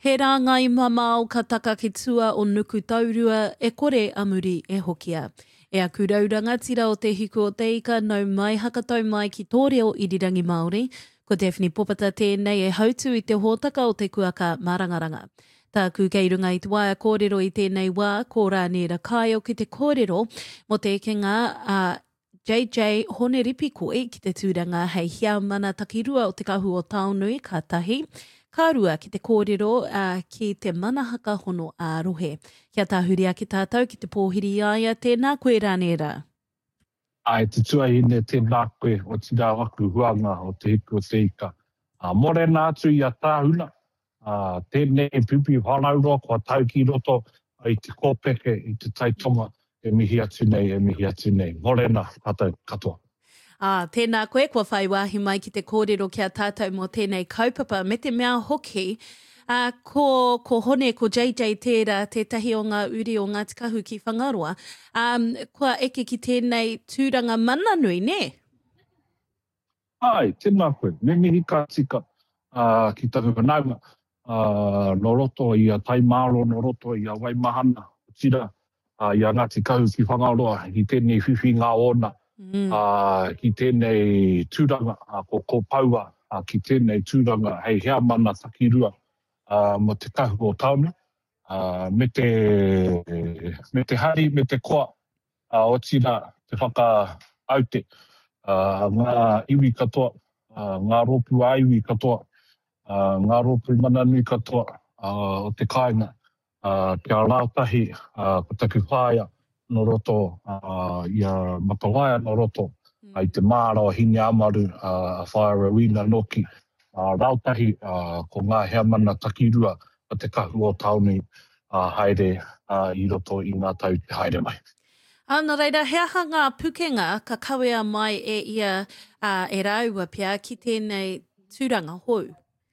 He rā ngai mamao ka taka ki tua o nuku taurua e kore amuri e hokia. E a kurauranga tira o te hiku o te ika nau mai hakatau mai ki tō reo irirangi Māori. Ko Daphne Popata tēnei e hautu i te hōtaka o te kuaka Mārangaranga. Tā ku kei runga i te waia kōrero i tēnei wā, ko rānera Kaio ki te kōrero mo te ekenga a JJ Honeripi koe ki te tūranga hei hia mana takirua o te kahu o Taonui ka tahi. Kārua ki te kōrero ki te manahaka hono a rohe. Kia tāhuria ki tātou ki te pōhiri aia, tēnā koe rānera. Ai te tuahine tēnā koe o tina waku huanga o te hiku o te ika. Morena atu i a tāhuna, tēnei pipi whanauroa kua tau ki roto i te kōpeke i te taitonga e mihi atu nei. Morena tātou katoa. Tēnā koe, kua whai wāhi mai ki te kōrero kia tātou mō tēnei kaupapa. Me te mea hoki, ko hone, ko JJ tērā, tētahi o ngā uri o Ngāti Kahu ki Whangaroa. Kua eke ki tēnei tūranga mananui, ne? Ai, tēnā koe. Me mihi ka tika ki taku whanaunga. No roto i a Taimaro, no roto i a Waimahana, tira i a Ngāti Kahu ki Whangaroa, i tēnei whiwhi ngā ona. Ki tēnei tūranga ko paua, ki tēnei tūranga hei hea mana takirua mo te kahu o tauna. Me te hari, me te koa o tira te whakaaute. Ngā iwi katoa, ngā ropu aiwi katoa, ngā ropu mananui katoa o te kāinga. Kia rātahi, ko taku whāia, no roto i a Matalaia no roto i te māra o Hine Amaru a Whaerawina Noki rautahi ko ngā hea mana takirua o te kahu o Taonui haere i roto i ngā tau te haere mai. Nā reira, hea ngā pukenga ka kawea mai e ia e raua pia ki tēnei tūranga hou?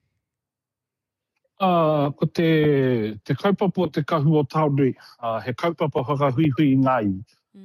Ko te kaupapa o te kahu o Taonui, he kaupapa whakahuihui ngā iwi.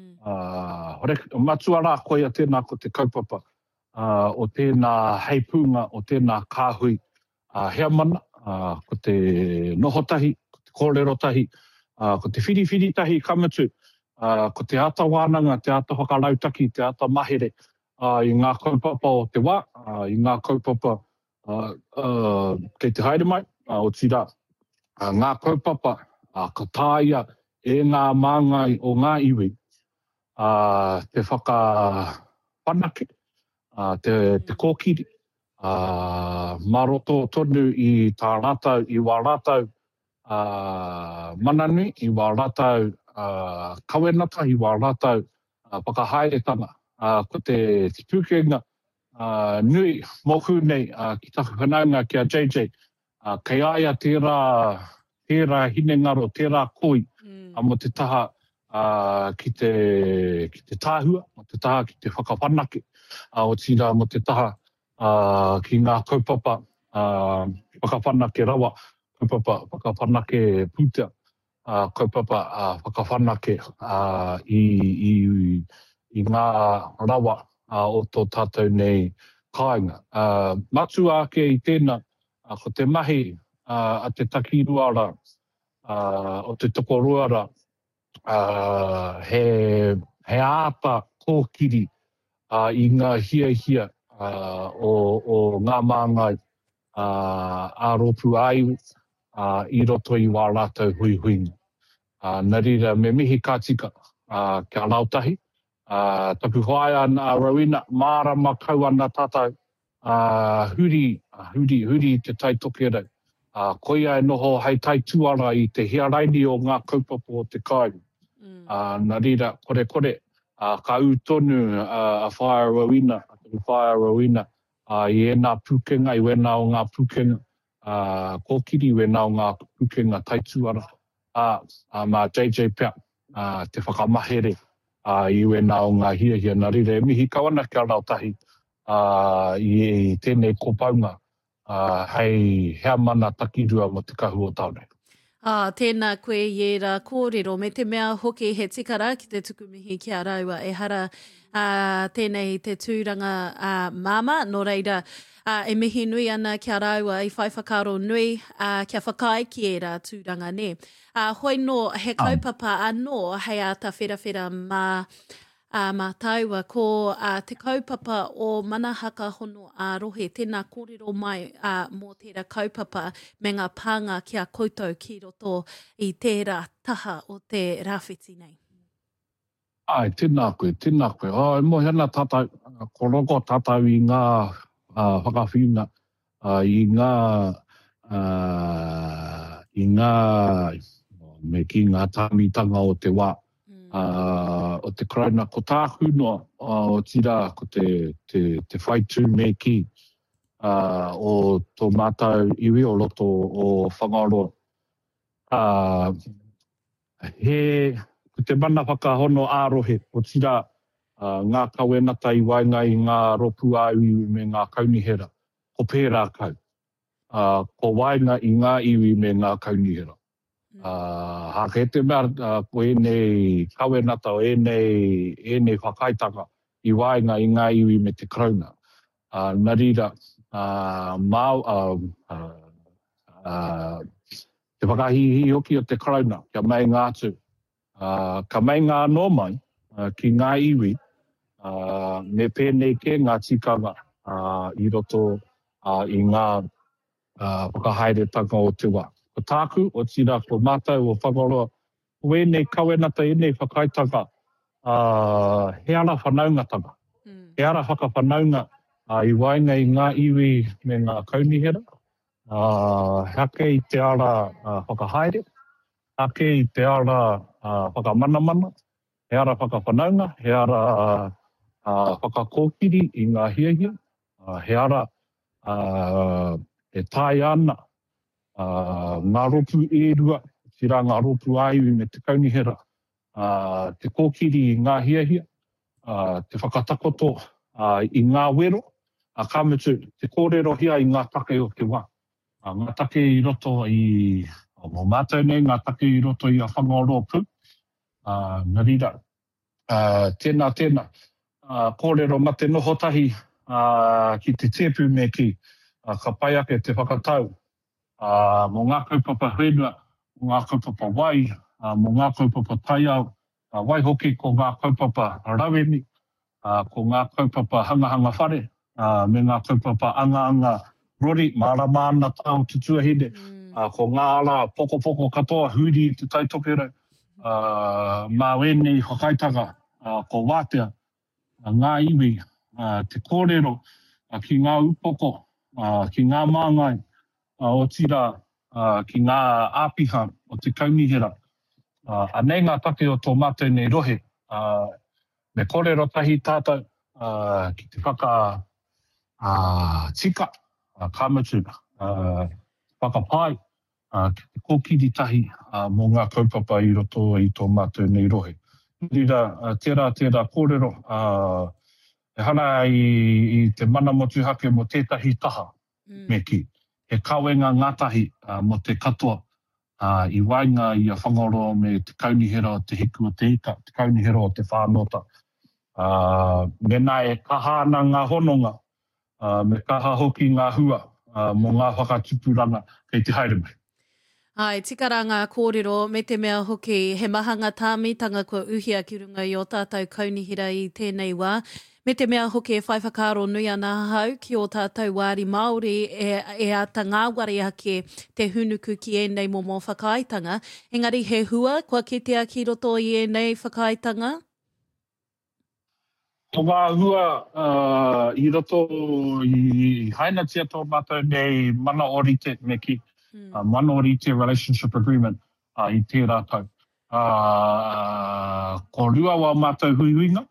Matua rā koia tēnā ko te kaupapa o tēnā heipunga, o tēnā kāhui. Hea mana, ko te nohotahi, ko te kōrerotahi, ko te whiriwhiri tahi kamatu, ko te ata wānanga, te ata whakarautaki, te ata mahere, i ngā kaupapa o te wā, i ngā kaupapa kei te haere mai. O tira, ngā kaupapa, ka tāia e ngā māngai o ngā iwi, te whakawhanake, te kōkiri, maroto tonu i tā rātau, i wā rātau mananui, i wā rātau kawenata, i wā rātau whakahaeretanga. Ko te pūkenga nui moku nei ki taku whanaunga kia JJ, kei aia tērā hine ngaro, tērā koi, mo te taha ki te tāhua, mo te taha ki te whakawhanake, o tira mo te taha ki ngā kaupapa whakawhanake rawa, kaupapa whakawhanake puta, kaupapa whakawhanake i ngā rawa o tō tātou nei kāinga. Matu ake i tēnā, ko te mahi a te takiruara, o te tokoruara, he āta kōkiri i ngā hia o ngā māngai āropu aiu i roto i wā rātou hui. Nā rira me mihi ka tika kia rautahi. Taku whaia nā Rowena, māra makau ana tātou huri te taitoke rau. Koia e noho hei tai tuara i te hiaraini o ngā kaupapa o te kāinga. Nā rira, kore, ka utonu a Whaerawina, i ena pukenga, i wena o ngā pukenga, kōkiri wena o ngā pukenga tai tuara. Ma JJ pia, te whakamahere, i wena o ngā hia. Nā rira, e mihi kawana kia rautahi, i tēnei kōpaunga, hei hea mana takirua mo te kahu o Taonui. Tēnā koe i rā kōrero, me te mea hoki he tikara ki te tukumihi ki a raua e hara tēnei te tūranga māma, nō reira e mihi nui ana ki a raua i whai whakaro nui kia whakai ki e rā tūranga ne. Hoi no he kaupapa anō hei a ta whirawhira mā taua ko te kaupapa o Manahaka Hono a Rohe, tēnā kōrero mai mō tērā kaupapa me ngā pānga kia koutou ki roto i tērā taha o te rāwhiti nei. Ai, tēnā koe, tēnā koe. E mo hana tātou, koroko tātou i ngā whakawhiunga, i ngā me ki ngā tāmitanga o te wā. O te krauna, ko tāku noa o tira ko te whaitū me ki o tō mātou iwi o loto o whangaroa. Ko te mana whakahono ārohe o tira ngā kawenata i wainga i ngā ropu āiwi me ngā kaunihera. Ko pērā kau. Ko wainga i ngā iwi me ngā kaunihera. Hake te mea ko enei kawenata o enei whakaitanga i wainga i ngā iwi me te krauna. Nā rira, te whakahihi hoki o te krauna, kia mai ngā atu. Ka mai ngā anō mai ki ngā iwi, me pēnei ke ngā tikanga i roto i ngā whakahaeretanga o te wā. Ko tāku, o tira ko mātou o whangaroa, o enei kawenata, enei whakaitanga, he ara whanaungatanga. He ara whakawhanaunga i wainga i ngā iwi me ngā kaunihera. Hake i te ara whakahaere, hake i te ara whakamanamana, he ara whakawhanaunga, he ara whakakōkiri i ngā hiahia, he ara e tāi ana ngā ropu e rua, tira ngā ropu aiwi me te kaunihera, te kōkiri i ngā hiahia, te whakatakoto i ngā wero, ka mutu te kōrero hia i ngā take o te wā. Ngā take i roto i, mō mātou nei, ngā take i roto i a whangaroa pū. Nā rira, tēnā, kōrero ma te noho tahi ki te tēpū me ki, ka pai ake te whakatau. Mō ngā kaupapa whenua, mō ngā kaupapa wai, mō ngā kaupapa taiao, wai hoki ko ngā kaupapa rawemi, ko ngā kaupapa hangahanga whare, me ngā kaupapa anga rori, marama ana tau te tuahine, ko ngā ala poko katoa huri i te taitokere, mā wenei whakaitanga, ko wātea, ngā iwi, te kōrero, ki ngā upoko, ki ngā māngai, o tira ki ngā āpiha o te kaunihera. Anei ngā take o tō mātou nei rohe, me kōrero tahi tātou ki te tika, ka mutu, whakapai, ki te kōkiri tahi mō ngā kaupapa i roto i tō mātou nei rohe. Rira, tērā kōrero, e hana i te mana motu hake mo tētahi taha me ki. He kawenga ngātahi mo te katoa i wainga i a whangaroa me te kaunihera o te hiku o te ika, te kaunihera o te whānota. Mena e kaha ana ngā hononga, me kaha hoki ngā hua mo ngā whakatupuranga kei te haere mai. Ai, tikara ngā kōrero me te mea hoki he mahanga tāmitanga kua uhia ki runga i o tātou kaunihera i tēnei wā. Me te mea hoki e whai whakaro nui ana hau ki o tātou wāri Māori e ata ngā wari ake te hunuku ki enei mō whakaaitanga. Engari he hua, kua kitea ki roto i enei whakaaitanga? Ko ngā hua i roto i hainatia tō mātou nei mana orite me ki, mana orite relationship agreement i tērā tau. Ko rua wā mātou huihuinga,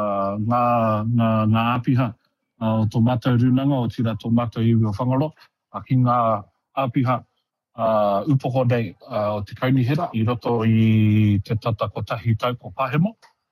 ngā āpiha o tō mātou runanga o tira tō mātou iwi o whangaroa, ki ngā āpiha upoko nei o te kaunihera i roto i te tata ko tahi tau ko Pahemo.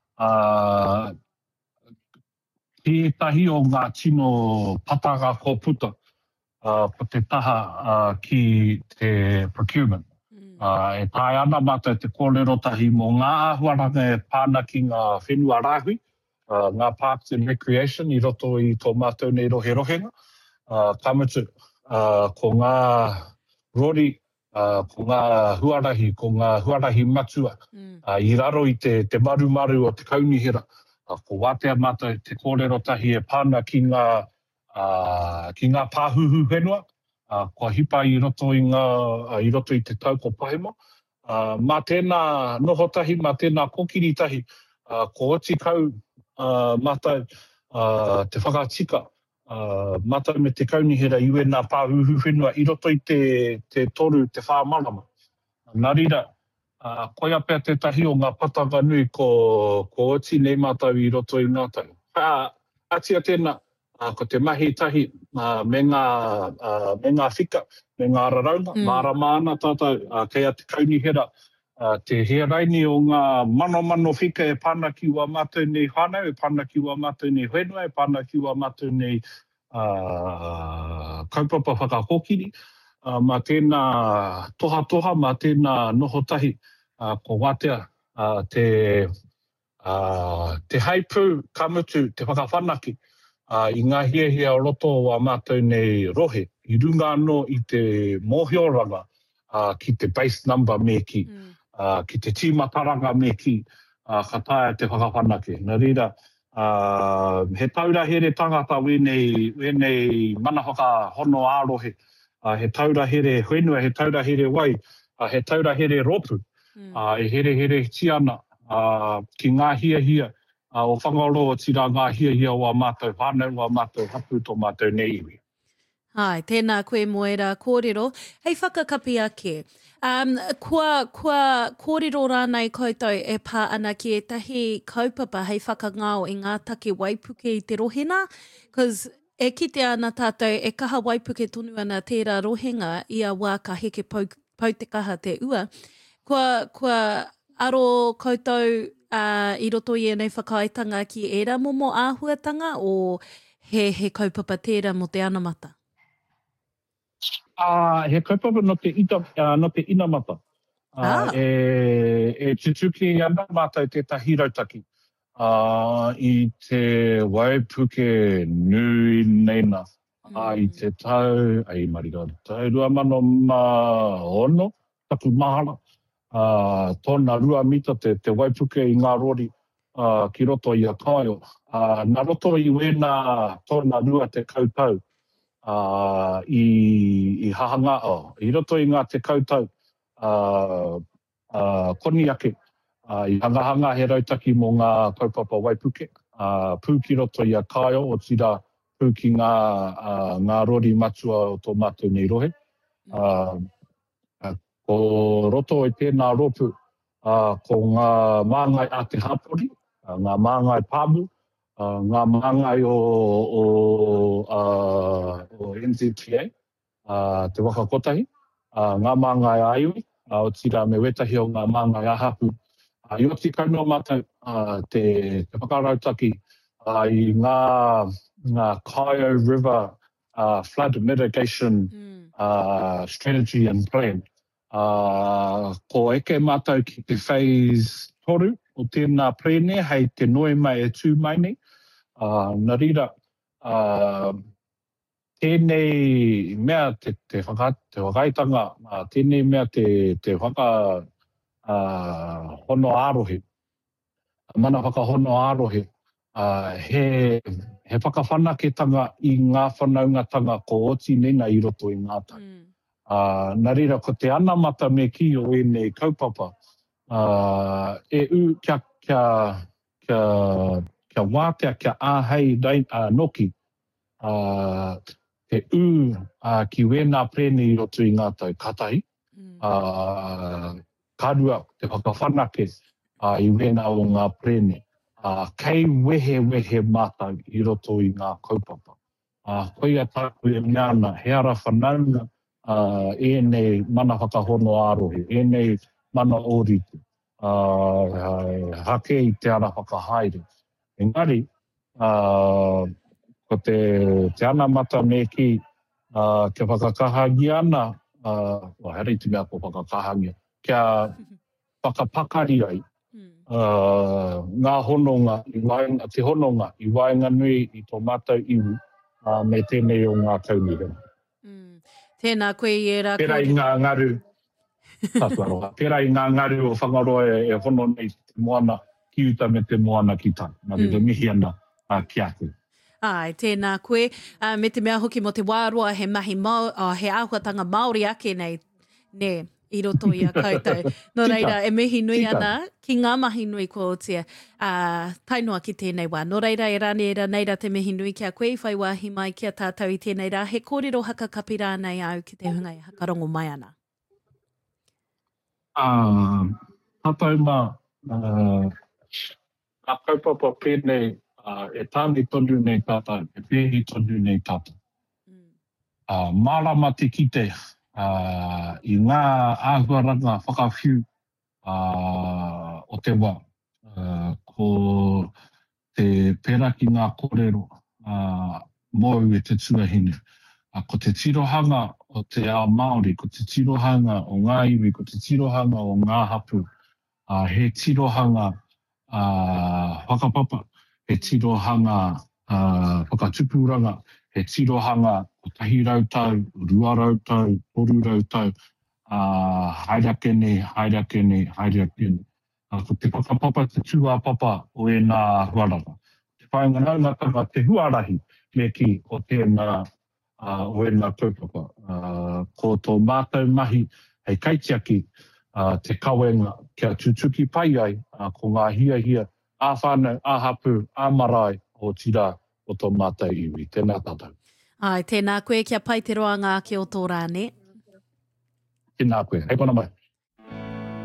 Tētahi o ngā tino patanga ko puta po te taha ki te procurement. E tae ana mātai te kōrero tahi mō ngā ahuaranga e pāna ki ngā whenua rāhui, ngā Parks and Recreation i roto i tō mātou nei rohe rohenga. Kamutu, ko ngā rori, ko ngā huarahi, ko ngā huarahi matua, i raro i te maru o te kaunihira. Ko wātea mātai te kōrero tahi e pāna ki ngā pāhuhu whenua, kua hipa i roto i te tau ko Pahema. Mā tēnā noho tahi, mā tēnā kokiri tahi, ko oti kau mātai te whakatika, mātai me te kaunihira iwe nā pāhuhu whenua i roto i te toru, te whāmarama. Nā rira, koia pēr te tahi o ngā patanga nui ko oti nei mātai i roto i ngā tau. Atia tēnā, ko te mahi tahi me ngā whika, me ngā raraunga, mārama ana tātou, kei te kaunihira, te hearaini o ngā mano whika e pāna ki wā mātou nei whānau, e pāna ki wā mātou nei whenua, e pāna ki wā mātou nei kaupapa whakahokiri. Mā tēnā toha, mā tēnā noho tahi, ko wātea te haipū kamutu, te whakawhanaki, i ngā hiahia o roto o mātou nei rohe, i runga anō i te mōhioranga ki te base number me ki, ki te tīmataranga me ki, ka tae te whakawhanaki. Nā rira, he taurahere tangata wenei mana whakahono ārohe, he taurahere whenua, he taurahere wai, he taurahere ropu, e here tiana ki ngā hiahia, o whangaroa tira ngā hiahia o a mātou whānau, o a mātou hapu tō mātou nei iwi. Hai, tēnā koe moera kōrero. Hei whakakapi ake. Kua kōrero rānei koutou e pā ana ki e tahi kaupapa hei whakangao i ngā take waipuke i te rohena, because e kite ana tātou e kaha waipuke tonu ana tērā rohenga i a wā ka heke pau te kaha te ua. Kua aro koutou i roto i nei whakaaetanga ki era momo āhuatanga o he kaupapa tērā mo te anamata? He kaupapa no te inamata. E tutuki ana mātai te tahi rautaki. I te waipuke nui neina. I te tau, tau 2006, taku mahara. Tōna rua mita te waipuke i ngā rori ki roto i a Kaio. Nā roto i wena tōna rua te kautau i hahanga i roto i ngā te kautau koni ake i hangahanga he rautaki mō ngā kaupapa waipuke. Pū ki roto i a Kaio o tira pū ki ngā rori matua o tō mātou nei rohe. Ko roto i tēnā ropu, ko ngā māngai a te hapori, ngā māngai pāmu, ngā māngai o NZTA, te waka kotahi, ngā māngai aiwi, o tira me wetahi o ngā māngai ahapu. I oti kaunua mātou te whakarautaki i ngā Kaio River Flood Mitigation Strategy and Plan. Ko eke mātou ki te phase toru o tēnā prene hei te noe mai e tū mai nei. Nā rira, tēnei mea te whakaitanga, tēnei mea te whaka hono ārohe, mana whakahono ārohe, he whakawhanaketanga i ngā whanaungatanga ko oti neina i roto i ngā tau. Nā rira, ko te anamata me ki o enei kaupapa, e u kia wātea, kia āhei noki, te u ki wēnā prene i roto i ngā tau katahi, karua te whakawhanake i wēnā o ngā prene, kei wehe mātau i roto i ngā kaupapa. Koia tāku e meana, he ara whanaunga, nei mana whakahono ārohe, nei mana ōrite, hake i te ara whakahaere. Engari, ko te anamata me ki, ke whakakahangi ana, here te mea ko whakakahangia, kia whakapakari ai. Ngā hononga, te hononga, i waenga nui i tō mātou iwi, me tēnei o ngā kaunirema. Tēnā koe i e rā Pērai ngā ngaru, pērai ngā ngaru o whangaroa e hono nei te moana ki uta me te moana ki tā. Nā te mihi ana ki atu. Ai, tēnā koe. Me te mea hoki mo te wārua he mahi he āhuatanga Māori ake nei, ne, i roto i a koutou. Nō reira, e mihi nui ana, ki ngā mahi nui ko otia, tainoa ki tēnei wā. Nō reira, e rāne era neira te mihi nui kia koe, whai wāhi mai kia tātou i tēnei rā. He kōrero haka kapi rānei au ki te hunga i hakarongo mai ana. Tātou mā, a kaupapa pēnei, e tāne tonu nei tātou, e pēhi tonu nei tātou. Mārama te kite i ngā āhuaranga whakawhiu o te wā. Ko te pera ki ngā kōrero mōu e te tuahine. Ko te tirohanga o te ao Māori, ko te tirohanga o ngā iwi, ko te tirohanga o ngā hapu. He tirohanga whakapapa. He tirohanga whakatupuranga, he tirohanga o tahi rautau, rua rautau, toru rautau, hairakene. Ko te whakapapa, te tuapapa o e nā huarara. Te whainganaumatanga te huarahi me ki o tēnā o e nā kaupapa. Ko tō mātou mahi hei kaitiaki te kawenga kia tutuki pai ai ko ngā hia āwhānau, āhapu, āmarae o tira o tō mātou iwi. Tēnā tātou. Ai, tēnā koe kia pai te roanga ki o tō rāne. Tēnā koe. Hei pana mai.